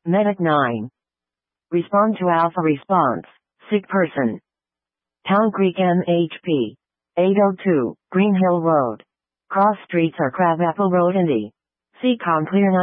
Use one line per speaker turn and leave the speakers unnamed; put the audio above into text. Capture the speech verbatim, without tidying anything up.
Medic nine. Respond to Alpha response. Sick person. Town Creek M H P. eight oh two, Green Hill Road. Cross streets are Crabapple Road and E. C-Com Clear nine.